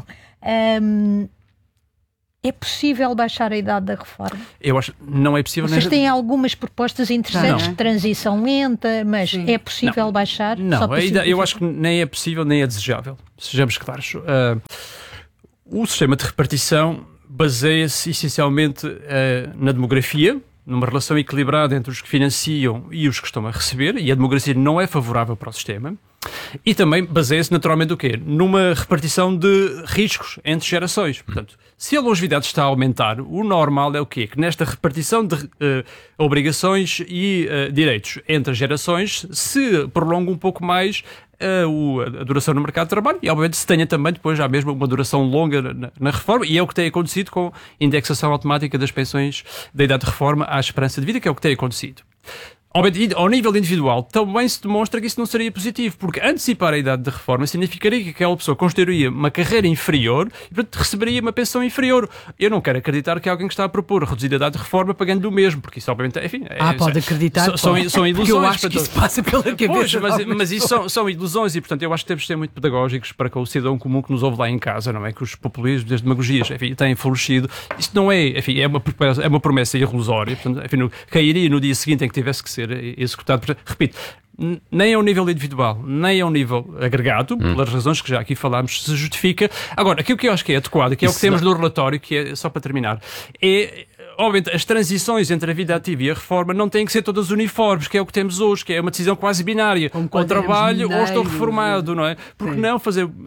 [SPEAKER 1] É possível baixar a idade da reforma?
[SPEAKER 2] Eu acho que não é possível.
[SPEAKER 1] Vocês têm algumas propostas interessantes de transição lenta, mas é possível baixar?
[SPEAKER 2] Não, eu acho que nem é possível nem é desejável. Sejamos claros. O sistema de repartição baseia-se essencialmente na demografia, numa relação equilibrada entre os que financiam e os que estão a receber, e a demografia não é favorável para o sistema. E também baseia-se naturalmente no quê? Numa repartição de riscos entre gerações. Portanto, se a longevidade está a aumentar, o normal é o quê? Que nesta repartição de obrigações e direitos entre gerações se prolonga um pouco mais a duração no mercado de trabalho, e obviamente se tenha também depois já mesmo uma duração longa na reforma, e é o que tem acontecido com a indexação automática das pensões da idade de reforma à esperança de vida, que é o que tem acontecido. Ao nível individual, também se demonstra que isso não seria positivo, porque antecipar a idade de reforma significaria que aquela pessoa construiria uma carreira inferior e, portanto, receberia uma pensão inferior. Eu não quero acreditar que alguém que está a propor reduzir a idade de reforma pagando-lhe o mesmo, porque isso, obviamente, enfim...
[SPEAKER 3] pode acreditar.
[SPEAKER 2] São ilusões.
[SPEAKER 3] Eu acho que isso passa pela cabeça.
[SPEAKER 2] Mas isso são ilusões e, portanto, eu acho que temos de ser muito pedagógicos para que o cidadão comum que nos ouve lá em casa, não é? Que os populismos, as demagogias, enfim, têm florescido. Isto não é, enfim, é uma promessa irrisória, portanto, enfim, cairia no dia seguinte em que tivesse que ser executado. Repito, nem ao nível individual, nem ao nível agregado, pelas razões que já aqui falámos, se justifica. Agora, aquilo que eu acho que é adequado, que é o que temos no relatório, que é, só para terminar, obviamente, as transições entre a vida ativa e a reforma não têm que ser todas uniformes, que é o que temos hoje, que é uma decisão quase binária. Ou trabalho ou estou reformado, não é? Porque não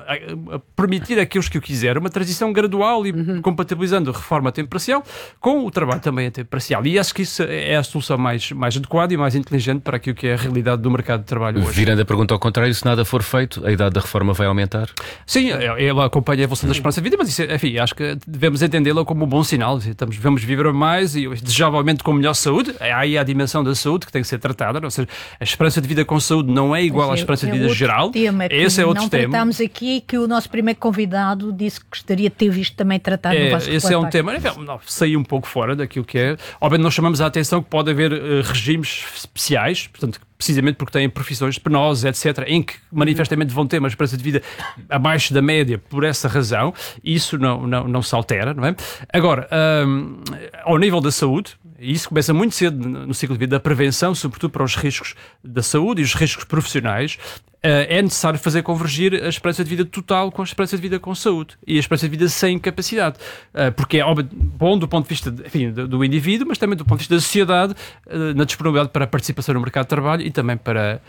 [SPEAKER 2] permitir àqueles que o quiserem uma transição gradual e compatibilizando a reforma a tempo parcial com o trabalho também a tempo parcial. E acho que isso é a solução mais adequada e mais inteligente para aquilo que é a realidade do mercado de trabalho hoje.
[SPEAKER 4] Virando a pergunta ao contrário, se nada for feito, a idade da reforma vai aumentar?
[SPEAKER 2] Sim, ela acompanha a evolução da esperança de vida, mas isso, enfim, acho que devemos entendê-la como um bom sinal. Devemos viver mais e desejavelmente com melhor saúde. Há aí a dimensão da saúde que tem que ser tratada, ou seja, a esperança de vida com saúde não é igual à esperança de vida geral. Esse é outro tema.
[SPEAKER 1] Não tratámos aqui, que o nosso primeiro convidado disse que gostaria de ter visto também tratado no vosso
[SPEAKER 2] esse é um tema, saí um pouco fora daquilo que é. Obviamente nós chamamos a atenção que pode haver regimes especiais, portanto, precisamente porque têm profissões penosas, etc., em que manifestamente vão ter uma esperança de vida abaixo da média por essa razão. Isso não se altera, não é? Agora, ao nível da saúde, e isso começa muito cedo no ciclo de vida, da prevenção, sobretudo para os riscos da saúde e os riscos profissionais, é necessário fazer convergir a esperança de vida total com a esperança de vida com saúde e a esperança de vida sem incapacidade, porque é bom do ponto de vista do indivíduo, mas também do ponto de vista da sociedade, na disponibilidade para a participação no mercado de trabalho e também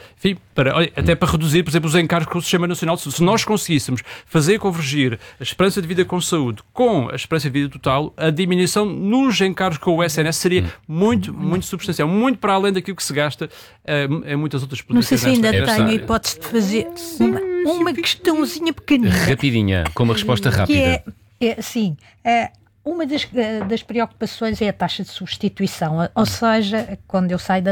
[SPEAKER 2] até para reduzir, por exemplo, os encargos com o Sistema Nacional de Saúde. Se nós conseguíssemos fazer convergir a esperança de vida com saúde com a esperança de vida total, a diminuição nos encargos com o SNS seria muito, muito substancial, muito para além daquilo que se gasta em muitas outras políticas.
[SPEAKER 1] Não sei se ainda tenho a hipótese de fazer uma questãozinha pequenina.
[SPEAKER 4] Rapidinha, com uma resposta rápida.
[SPEAKER 1] Sim. Uma das preocupações é a taxa de substituição, ou seja, quando eu saio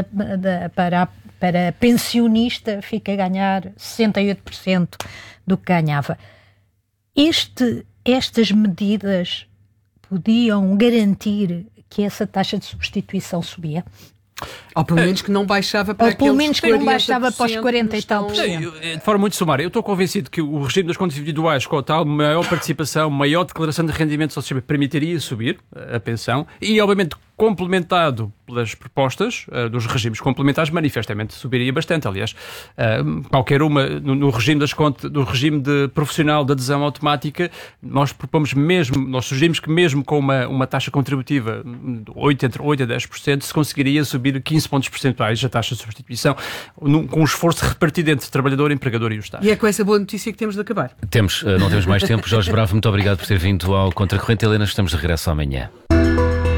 [SPEAKER 1] para pensionista, fico a ganhar 68% do que ganhava. Estas medidas podiam garantir que essa taxa de substituição subia?
[SPEAKER 3] Ou pelo menos que não baixava para aqueles 40%. Ou pelo menos que não baixava
[SPEAKER 1] para os 40 e tal por cento.
[SPEAKER 2] De forma muito sumária, eu estou convencido que o regime das contas individuais, com a tal maior participação, maior declaração de rendimentos ao sistema, permitiria subir a pensão e, obviamente, complementado pelas propostas dos regimes complementares, manifestamente subiria bastante. Aliás, qualquer uma, no regime das contas, do regime de profissional de adesão automática, nós sugerimos que mesmo com uma taxa contributiva de entre 8% a 10%, se conseguiria subir 15 pontos percentuais a taxa de substituição, com um esforço repartido entre trabalhador, empregador e o Estado.
[SPEAKER 3] E é com essa boa notícia que temos de acabar.
[SPEAKER 4] Não temos mais tempo. Jorge Bravo, muito obrigado por ter vindo ao Contracorrente. Helena, estamos de regresso amanhã.